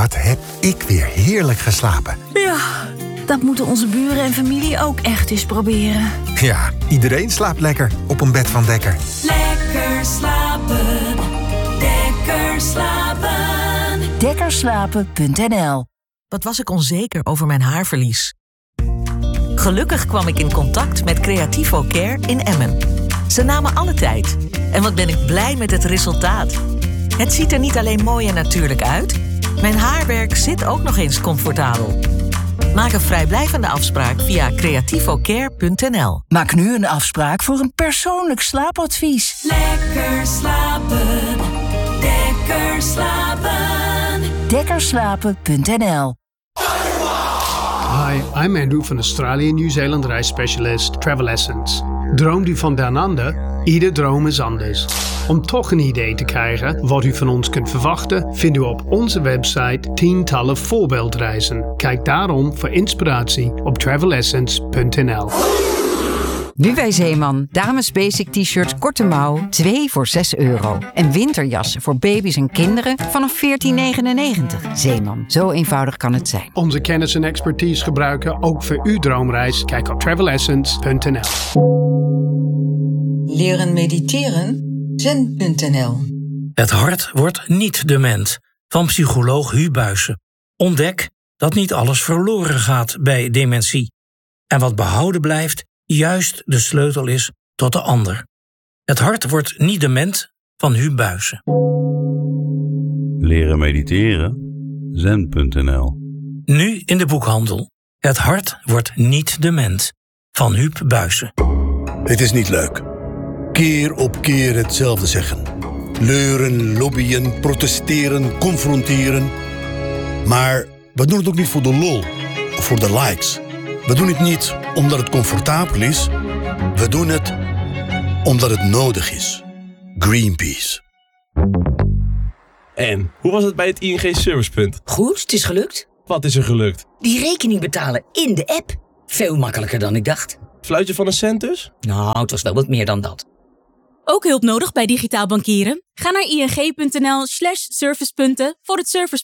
Wat heb ik weer heerlijk geslapen. Ja, dat moeten onze buren en familie ook echt eens proberen. Ja, iedereen slaapt lekker op een bed van Dekker. Lekker slapen, lekker slapen. Dekkerslapen.nl. Wat was ik onzeker over mijn haarverlies? Gelukkig kwam ik in contact met Creativo Care in Emmen. Ze namen alle tijd. En wat ben ik blij met het resultaat. Het ziet er niet alleen mooi en natuurlijk uit. Mijn haarwerk zit ook nog eens comfortabel. Maak een vrijblijvende afspraak via creativocare.nl. Maak nu een afspraak voor een persoonlijk slaapadvies. Lekker slapen, lekker slapen. Dekkerslapen.nl. Hi, I'm Andrew van Australië en Nieuw-Zeeland reisspecialist Travel Essence. Droomt u van down under? Ieder droom is anders. Om toch een idee te krijgen wat u van ons kunt verwachten, vindt u op onze website tientallen voorbeeldreizen. Kijk daarom voor inspiratie op travelessence.nl. Nu bij Zeeman. Dames basic t-shirts korte mouw, 2 voor €6. En winterjassen voor baby's en kinderen vanaf $14,99. Zeeman, zo eenvoudig kan het zijn. Onze kennis en expertise gebruiken ook voor uw droomreis. Kijk op travelessence.nl. Leren mediteren? Zen.nl. Het hart wordt niet dement, van psycholoog Hu Buijsen. Ontdek dat niet alles verloren gaat bij dementie. En wat behouden blijft, juist de sleutel is tot de ander. Het hart wordt niet dement, van Hu Buijsen. Leren mediteren? Zen.nl. Nu in de boekhandel. Het hart wordt niet dement, van Huub Buijsen. Het is niet leuk. Keer op keer hetzelfde zeggen. Leuren, lobbyen, protesteren, confronteren. Maar we doen het ook niet voor de lol of voor de likes. We doen het niet omdat het comfortabel is. We doen het omdat het nodig is. Greenpeace. En, hoe was het bij het ING Servicepunt? Goed, het is gelukt. Wat is er gelukt? Die rekening betalen in de app. Veel makkelijker dan ik dacht. Fluitje van een cent dus? Nou, het was wel wat meer dan dat. Ook hulp nodig bij digitaal bankieren? Ga naar ing.nl/servicepunten voor het servicepunt.